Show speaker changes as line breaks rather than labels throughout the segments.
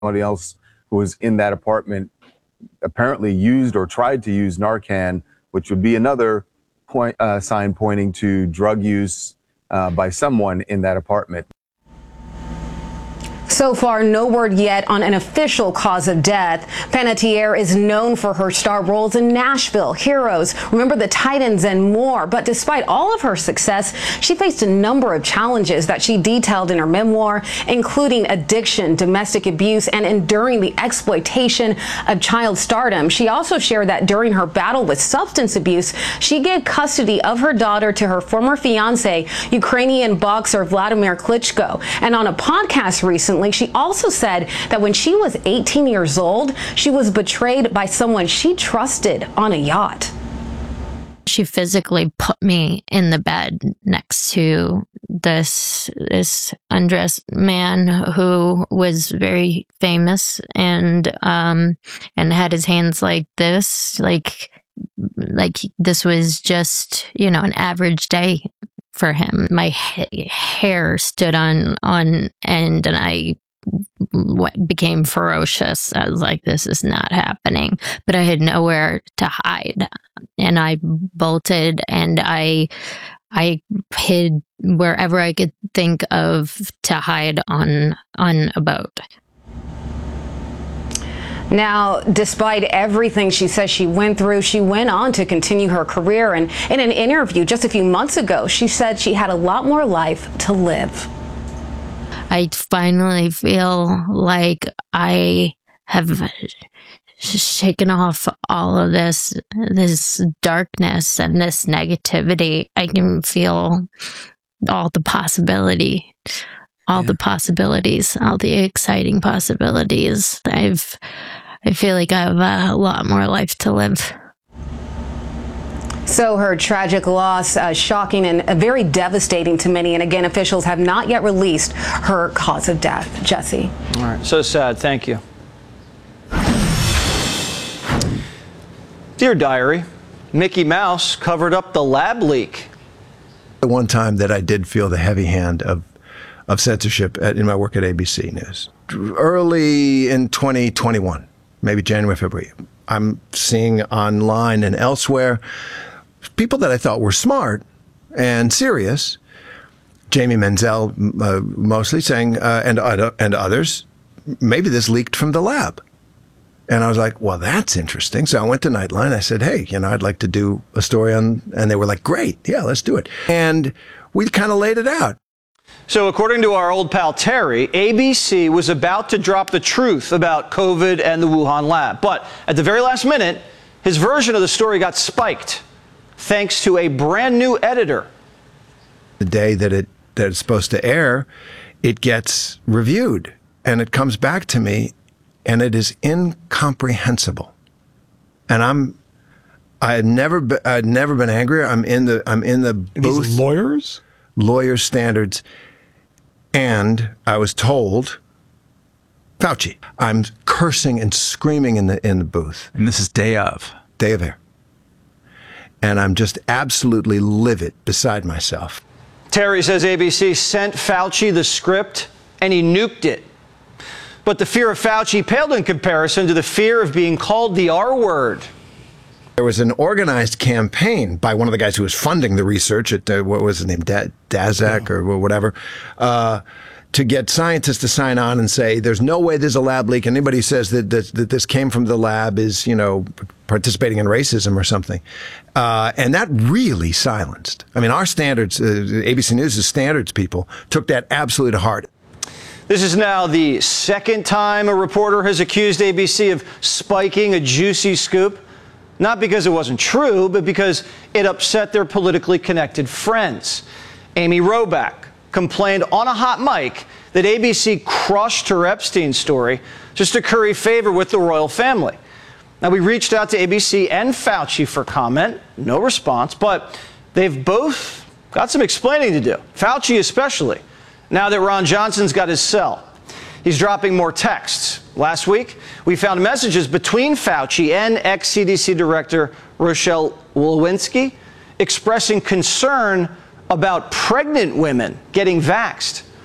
somebody else who was in that apartment apparently used or tried to use Narcan, which would be another sign pointing to drug use by someone in that apartment.
So far, no word yet on an official cause of death. Panettiere is known for her star roles in Nashville, Heroes, Remember the Titans, and more. But despite all of her success, she faced a number of challenges that she detailed in her memoir, including addiction, domestic abuse, and enduring the exploitation of child stardom. She also shared that during her battle with substance abuse, she gave custody of her daughter to her former fiancé, Ukrainian boxer Vladimir Klitschko. And on a podcast recently, she also said that when she was 18 years old, she was betrayed by someone she trusted on a yacht.
She physically put me in the bed next to this undressed man who was very famous and had his hands like this, like this was just, an average day for him. My hair stood on end, and I became ferocious. I was like, this is not happening. But I had nowhere to hide, and I bolted, and I hid wherever I could think of to hide on a boat.
Now, despite everything she says she went through, she went on to continue her career. And in an interview just a few months ago, she said she had a lot more life to live.
I finally feel like I have shaken off all of this darkness and this negativity. I can feel all the possibility. The possibilities, all the exciting possibilities. I feel like I have a lot more life to live.
So her tragic loss, shocking and very devastating to many. And again, officials have not yet released her cause of death. Jesse.
All right. So sad. Thank you. Dear Diary, Mickey Mouse covered up the lab leak.
The one time that I did feel the heavy hand of censorship in my work at ABC News. Early in 2021, maybe January, February, I'm seeing online and elsewhere people that I thought were smart and serious, Jamie Menzel mostly saying, and others, maybe this leaked from the lab. And I was like, well, that's interesting. So I went to Nightline. I said, hey, I'd like to do a story on, and they were like, great, yeah, let's do it. And we kind of laid it out.
So according to our old pal Terry, ABC was about to drop the truth about COVID and the Wuhan lab. But at the very last minute, his version of the story got spiked thanks to a brand new editor.
The day that it's supposed to air, it gets reviewed and it comes back to me and it is incomprehensible. And I'd never been angrier. I'm in the booth.
These lawyers?
Lawyers' standards. And I was told, Fauci. I'm cursing and screaming in the booth.
And this is day of
air. And I'm just absolutely livid, beside myself.
Terry says ABC sent Fauci the script and he nuked it. But the fear of Fauci paled in comparison to the fear of being called the R word.
There was an organized campaign by one of the guys who was funding the research at, what was his name, Daszak or whatever, to get scientists to sign on and say, there's no way there's a lab leak. Anybody who says that this came from the lab is, participating in racism or something. And that really silenced. I mean, our standards, ABC News' standards people, took that absolutely to heart.
This is now the second time a reporter has accused ABC of spiking a juicy scoop. Not because it wasn't true, but because it upset their politically connected friends. Amy Robach complained on a hot mic that ABC crushed her Epstein story just to curry favor with the royal family. Now, we reached out to ABC and Fauci for comment, no response, but they've both got some explaining to do. Fauci especially, now that Ron Johnson's got his cell. He's dropping more texts. Last week, we found messages between Fauci and ex-CDC Director Rochelle Walensky expressing concern about pregnant women getting vaxxed.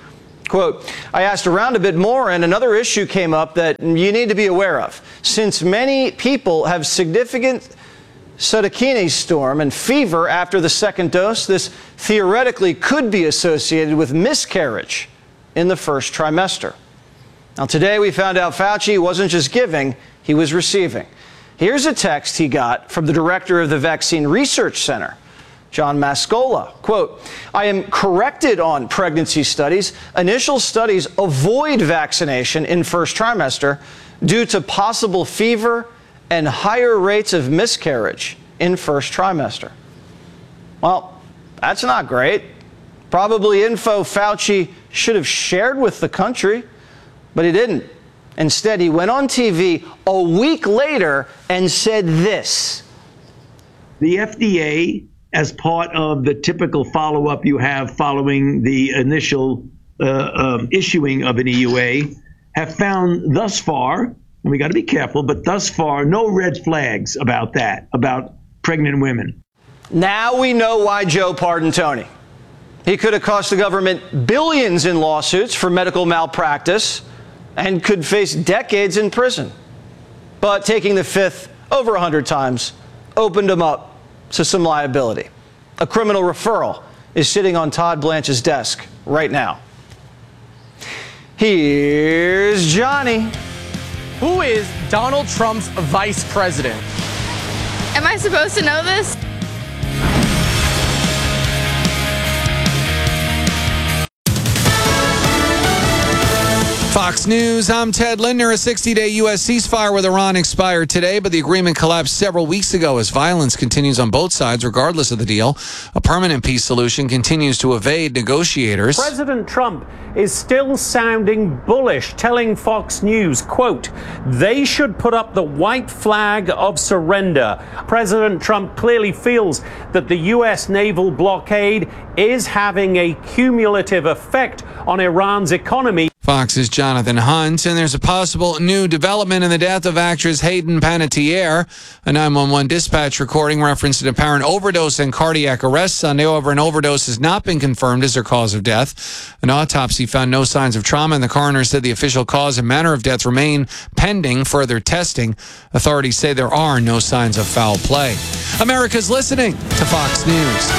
Quote, I asked around a bit more, and another issue came up that you need to be aware of. Since many people have significant cytokine storm and fever after the second dose, this theoretically could be associated with miscarriage in the first trimester. Now, today we found out Fauci wasn't just giving, he was receiving. Here's a text he got from the director of the Vaccine Research Center, John Mascola. Quote, I am corrected on pregnancy studies. Initial studies avoid vaccination in first trimester due to possible fever and higher rates of miscarriage in first trimester. Well, that's not great. Probably info Fauci should have shared with the country, but he didn't. Instead, he went on TV a week later and said this.
The FDA, as part of the typical follow-up you have following the initial issuing of an EUA, have found thus far, and we got to be careful, but thus far, no red flags about that, about pregnant women.
Now we know why Joe pardoned Tony. He could have cost the government billions in lawsuits for medical malpractice and could face decades in prison. But taking the fifth over 100 times opened him up to some liability. A criminal referral is sitting on Todd Blanche's desk right now. Here's Johnny.
Who is Donald Trump's vice president?
Am I supposed to know this?
Fox News, I'm Ted Linder. A 60-day U.S. ceasefire with Iran expired today, but the agreement collapsed several weeks ago as violence continues on both sides, regardless of the deal. A permanent peace solution continues to evade negotiators.
President Trump is still sounding bullish, telling Fox News, quote, they should put up the white flag of surrender. President Trump clearly feels that the U.S. naval blockade is having a cumulative effect on Iran's economy.
Fox's Jonathan Hunt, and there's a possible new development in the death of actress Hayden Panettiere. A 911 dispatch recording referenced an apparent overdose and cardiac arrest Sunday. However, an overdose has not been confirmed as her cause of death. An autopsy found no signs of trauma, and the coroner said the official cause and manner of death remain pending further testing. Authorities say there are no signs of foul play. America's listening to Fox News.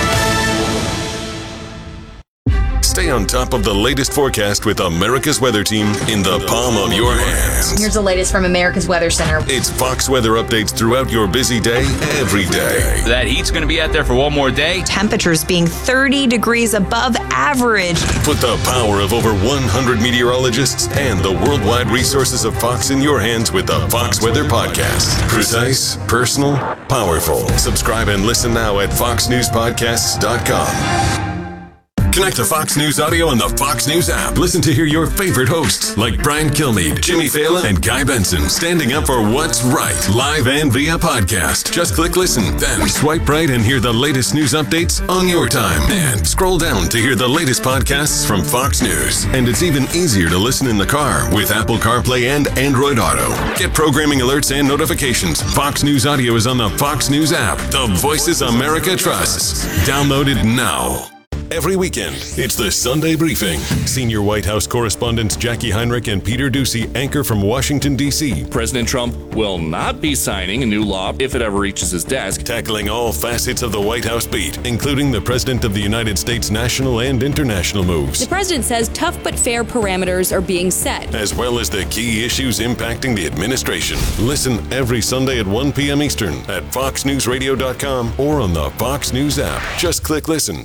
Stay on top of the latest forecast with America's Weather Team in the palm of your hands.
Here's the latest from America's Weather Center.
It's Fox weather updates throughout your busy day, every day.
That heat's going to be out there for one more day.
Temperatures being 30 degrees above average.
Put the power of over 100 meteorologists and the worldwide resources of Fox in your hands with the Fox Weather Podcast. Precise, personal, powerful. Subscribe and listen now at foxnewspodcasts.com. Connect to Fox News Audio on the Fox News app. Listen to hear your favorite hosts like Brian Kilmeade, Jimmy Fallon, and Guy Benson standing up for what's right, live and via podcast. Just click listen, then swipe right and hear the latest news updates on your time. And scroll down to hear the latest podcasts from Fox News. And it's even easier to listen in the car with Apple CarPlay and Android Auto. Get programming alerts and notifications. Fox News Audio is on the Fox News app. The voices America trusts. Download it now. Every weekend, it's the Sunday Briefing. Senior White House correspondents Jackie Heinrich and Peter Doocy anchor from Washington, D.C.
President Trump will not be signing a new law if it ever reaches his desk.
Tackling all facets of the White House beat, including the President of the United States national and international moves.
The president says tough but fair parameters are being set,
as well as the key issues impacting the administration. Listen every Sunday at 1 p.m. Eastern at foxnewsradio.com or on the Fox News app. Just click listen.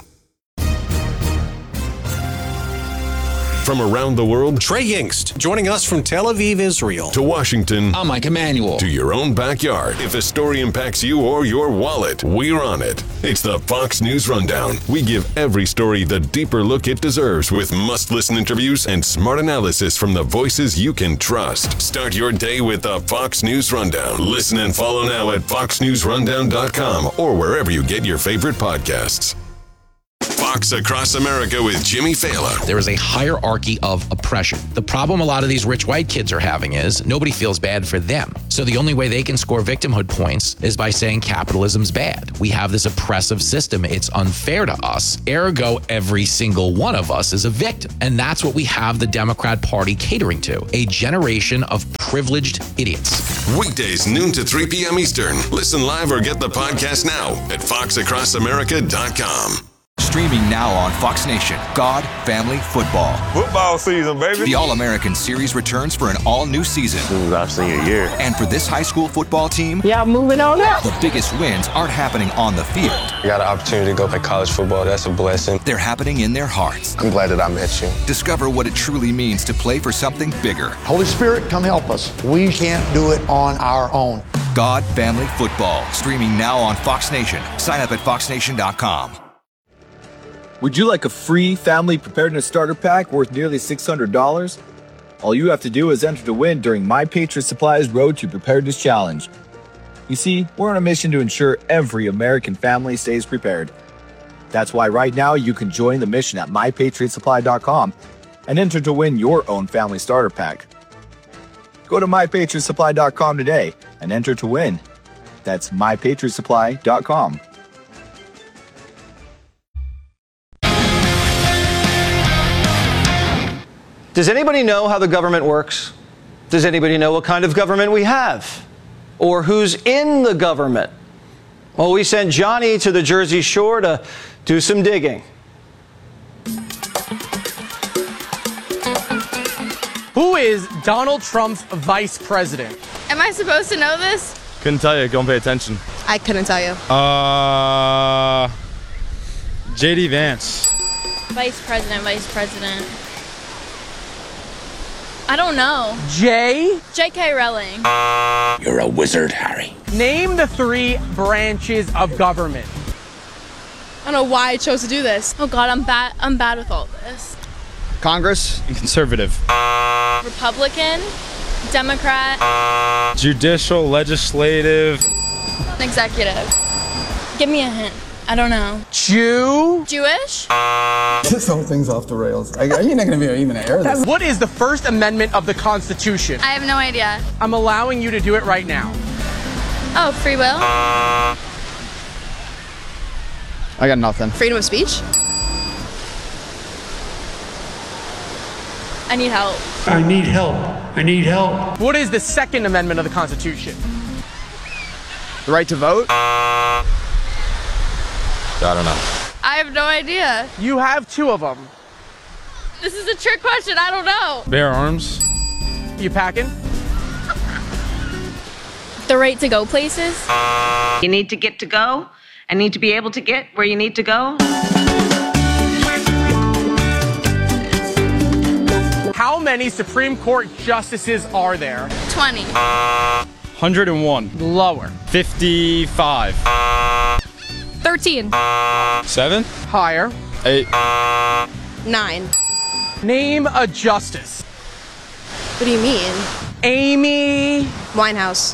From around the world,
Trey Yingst, joining us from Tel Aviv, Israel.
To Washington.
I'm Mike Emanuel.
To your own backyard. If a story impacts you or your wallet, we're on it. It's the Fox News Rundown. We give every story the deeper look it deserves with must-listen interviews and smart analysis from the voices you can trust. Start your day with the Fox News Rundown. Listen and follow now at foxnewsrundown.com or wherever you get your favorite podcasts. Fox Across America with Jimmy Fallon.
There is a hierarchy of oppression. The problem a lot of these rich white kids are having is nobody feels bad for them. So the only way they can score victimhood points is by saying capitalism's bad. We have this oppressive system. It's unfair to us. Ergo, every single one of us is a victim. And that's what we have the Democrat Party catering to. A generation of privileged idiots.
Weekdays, noon to 3 p.m. Eastern. Listen live or get the podcast now at foxacrossamerica.com.
Streaming now on Fox Nation, God, Family, Football.
Football season, baby.
The All-American Series returns for an all-new season.
This is our senior year.
And for this high school football team,
Yeah, moving on up.
the biggest wins aren't happening on the field.
I got an opportunity to go play college football. That's a blessing.
They're happening in their hearts.
I'm glad that I met you.
Discover what it truly means to play for something bigger.
Holy Spirit, come help us. We can't do it on our own.
God, Family, Football. Streaming now on Fox Nation. Sign up at foxnation.com.
Would you like a free family preparedness starter pack worth nearly $600? All you have to do is enter to win during My Patriot Supply's Road to Preparedness Challenge. You see, we're on a mission to ensure every American family stays prepared. That's why right now you can join the mission at MyPatriotSupply.com and enter to win your own family starter pack. Go to MyPatriotSupply.com today and enter to win. That's MyPatriotSupply.com.
Does anybody know how the government works? Does anybody know what kind of government we have? Or who's in the government? Well, we sent Johnny to the Jersey Shore to do some digging.
Who is Donald Trump's vice president?
Am I supposed to know this?
Couldn't tell you. Don't pay attention.
I couldn't tell you.
JD Vance.
Vice president. I don't know. J.K. Rowling.
You're a wizard, Harry.
Name the 3 branches of government.
I don't know why I chose to do this. Oh God, I'm bad with all this.
Congress and conservative.
Republican, Democrat,
Judicial, legislative.
executive. Give me a hint. I don't know. Jewish?
This whole thing's off the rails. You're not going to be able to even air this.
What is the First Amendment of the Constitution?
I have no idea.
I'm allowing you to do it right now.
Oh, free will?
I got nothing.
Freedom of speech? I need help.
I need help.
What is the Second Amendment of the Constitution?
The right to vote? I don't know.
I have no idea.
You have 2 of them.
This is a trick question. I don't know.
Bear arms.
You packing?
The right to go places?
You need to get to go and need to be able to get where you need to go.
How many Supreme Court justices are there?
20.
101.
Lower.
55.
13.
7.
Higher.
8.
9.
Name a justice.
What do you mean?
Amy
Winehouse.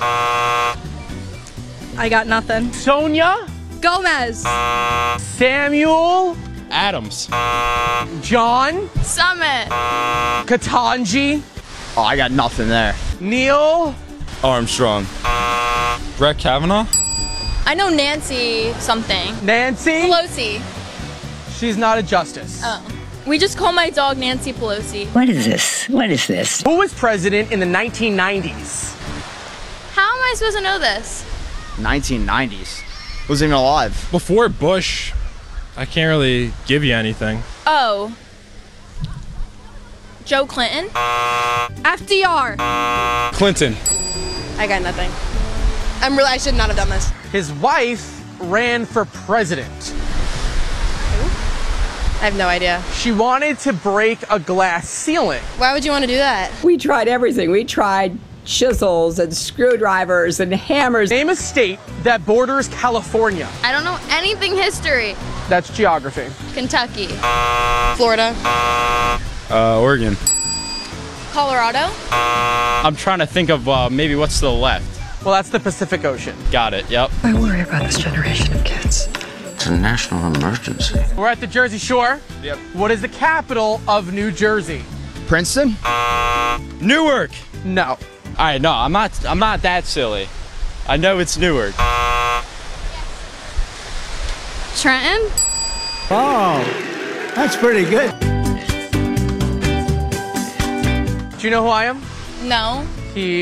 I got nothing.
Sonia
Gomez.
Samuel
Adams.
John
Summit.
Ketanji.
Oh, I got nothing there.
Neil
Armstrong. Brett Kavanaugh.
I know Nancy something.
Nancy
Pelosi.
She's not a justice.
Oh. We just call my dog Nancy Pelosi.
What is this? What is this?
Who was president in the 1990s?
How am I supposed to know this?
1990s. Wasn't even alive. Before Bush, I can't really give you anything.
Oh. Joe Clinton. FDR.
Clinton.
I got nothing. I should not have done this.
His wife ran for president.
I have no idea.
She wanted to break a glass ceiling.
Why would you want to do that?
We tried everything. We tried chisels and screwdrivers and hammers.
Name a state that borders California.
I don't know anything history.
That's geography.
Kentucky. Florida.
Oregon.
Colorado.
I'm trying to think of maybe what's to the left.
Well, that's the Pacific Ocean.
Got it, yep.
I worry about this generation of kids.
It's a national emergency.
We're at the Jersey Shore.
Yep.
What is the capital of New Jersey?
Princeton? Newark.
No.
All right, no, I'm not that silly. I know it's Newark.
Trenton?
Oh, that's pretty good.
Do you know who I am?
No.
He